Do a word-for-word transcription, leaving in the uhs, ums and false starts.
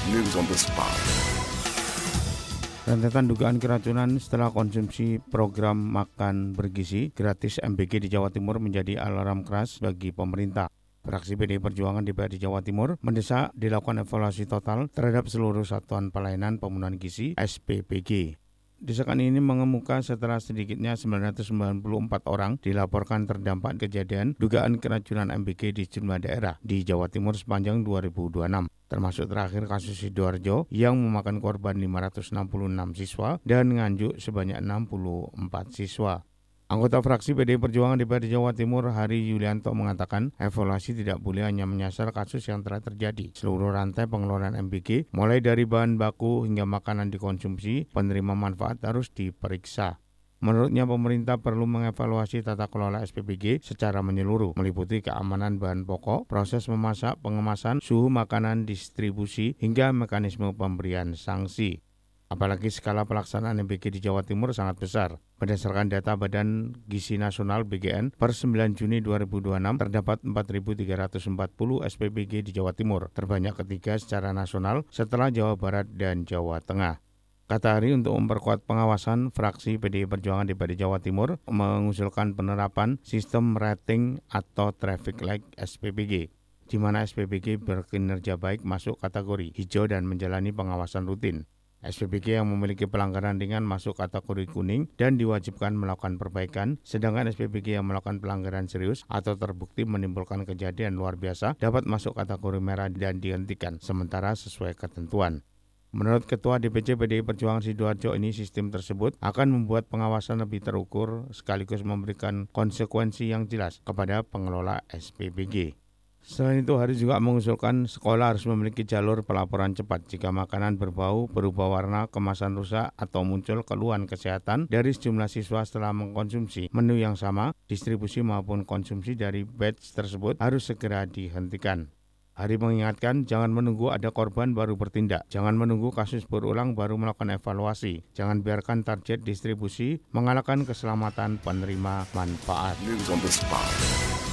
News on the spot. Rentetan dugaan keracunan setelah konsumsi program makan bergizi gratis M B G di Jawa Timur menjadi alarm keras bagi pemerintah. Fraksi P D I Perjuangan D P R D Jawa Timur mendesak dilakukan evaluasi total terhadap seluruh satuan pelayanan pemenuhan gizi S P B G. Desakan ini mengemuka setelah sedikitnya sembilan ratus sembilan puluh empat orang dilaporkan terdampak kejadian dugaan keracunan M B G di sejumlah daerah di Jawa Timur sepanjang dua ribu dua puluh enam. Termasuk terakhir kasus Sidoarjo yang memakan korban lima ratus enam puluh enam siswa dan Nganjuk sebanyak enam puluh empat siswa. Anggota fraksi P D I Perjuangan D P R D Jawa Timur Hari Yulianto mengatakan evaluasi tidak boleh hanya menyasar kasus yang telah terjadi. Seluruh rantai pengelolaan M B G, mulai dari bahan baku hingga makanan dikonsumsi, penerima manfaat harus diperiksa. Menurutnya pemerintah perlu mengevaluasi tata kelola S P B G secara menyeluruh, meliputi keamanan bahan pokok, proses memasak, pengemasan, suhu makanan, distribusi, hingga mekanisme pemberian sanksi. Apalagi skala pelaksanaan M B G di Jawa Timur sangat besar. Berdasarkan data Badan Gizi Nasional B G N, per sembilan Juni dua ribu dua puluh enam terdapat empat ribu tiga ratus empat puluh S P B G di Jawa Timur, terbanyak ketiga secara nasional setelah Jawa Barat dan Jawa Tengah. Kata Hari, untuk memperkuat pengawasan, fraksi P D I Perjuangan D P R D Jawa Timur mengusulkan penerapan sistem rating atau traffic light S P B G, di mana S P B G berkinerja baik masuk kategori hijau dan menjalani pengawasan rutin. S P B G yang memiliki pelanggaran ringan masuk kategori kuning dan diwajibkan melakukan perbaikan, sedangkan S P B G yang melakukan pelanggaran serius atau terbukti menimbulkan kejadian luar biasa dapat masuk kategori merah dan dihentikan sementara sesuai ketentuan. Menurut Ketua D P C P D I Perjuangan Sidoarjo ini, sistem tersebut akan membuat pengawasan lebih terukur sekaligus memberikan konsekuensi yang jelas kepada pengelola S P B G. Selain itu, Hari juga mengusulkan sekolah harus memiliki jalur pelaporan cepat jika makanan berbau, berubah warna, kemasan rusak, atau muncul keluhan kesehatan dari sejumlah siswa setelah mengkonsumsi menu yang sama. Distribusi maupun konsumsi dari batch tersebut harus segera dihentikan. Hari mengingatkan, jangan menunggu ada korban baru bertindak. Jangan menunggu kasus berulang baru melakukan evaluasi. Jangan biarkan target distribusi mengalahkan keselamatan penerima manfaat. News on the spot.